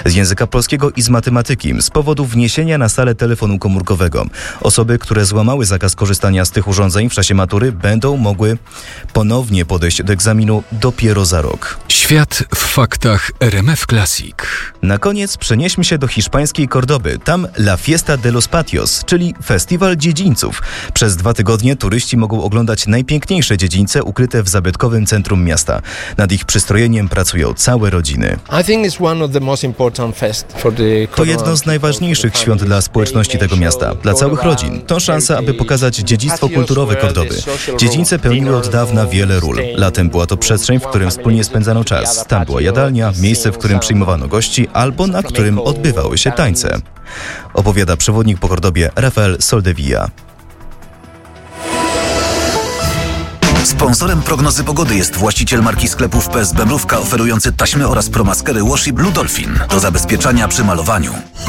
z języka polskiego i z matematyki z powodu wniesienia na salę telefonu komórkowego. Osoby, które złamały zakaz korzystania z tych urządzeń w czasie matury, będą mogły ponownie podejść do egzaminu dopiero za rok. Świat w faktach RMF Classic. Na koniec przenieśmy się do hiszpańskiej Kordoby. Tam La Fiesta de los Patios, czyli Festiwal Dziedzińców. Przez 2 tygodnie turyści mogą oglądać najpiękniejsze dziedzińce ukryte w zabytkowym centrum miasta. Nad ich przystrojeniem pracują całe rodziny. To jedno z najważniejszych świąt dla społeczności tego miasta, dla całych rodzin. To szansa, aby pokazać dziedzictwo kulturowe Kordoby. Dziedzińce pełniły od dawna wiele ról. Latem była to przestrzeń, w którym wspólnie spędzano czas. Tam była jadalnia, miejsce, w którym przyjmowano gości albo na którym odbywały się tańce. Opowiada przewodnik po Kordobie Rafael Soldevilla. Sponsorem prognozy pogody jest właściciel marki sklepów PSB Mrówka oferujący taśmy oraz promaskery Washi Blue Dolphin do zabezpieczania przy malowaniu.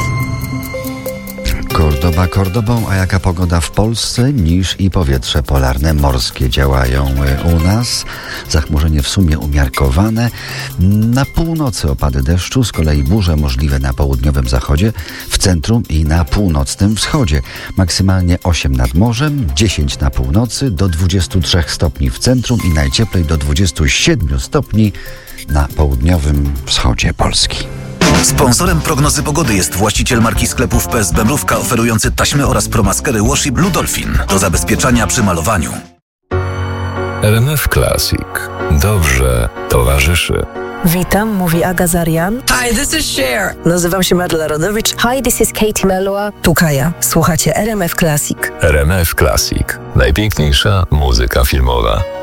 Kordoba Kordobą, a jaka pogoda w Polsce? Niż i powietrze polarne morskie działają u nas. Zachmurzenie w sumie umiarkowane. Na północy opady deszczu, z kolei burze możliwe na południowym zachodzie, w centrum i na północnym wschodzie. Maksymalnie 8 nad morzem, 10 na północy, do 23 stopni w centrum i najcieplej do 27 stopni na południowym wschodzie Polski. Sponsorem prognozy pogody jest właściciel marki sklepów PSB Mrówka oferujący taśmy oraz promaskery Washi Blue Dolphin do zabezpieczania przy malowaniu. RMF Classic. Dobrze towarzyszy. Witam, mówi Aga Zarian. Hi, this is Cher. Nazywam się Marla Rodowicz. Hi, this is Katie Melua. Tu Kaja. Słuchacie RMF Classic. RMF Classic. Najpiękniejsza muzyka filmowa.